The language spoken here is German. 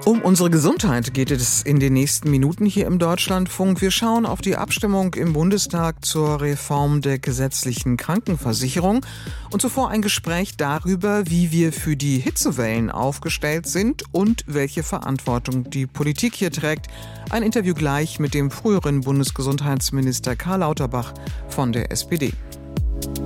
Um unsere Gesundheit geht es in den nächsten Minuten hier im Deutschlandfunk. Wir schauen auf die Abstimmung im Bundestag zur Reform der gesetzlichen Krankenversicherung und zuvor ein Gespräch darüber, wie wir für die Hitzewellen aufgestellt sind und welche Verantwortung die Politik hier trägt. Ein Interview gleich mit dem früheren Bundesgesundheitsminister Karl Lauterbach von der SPD.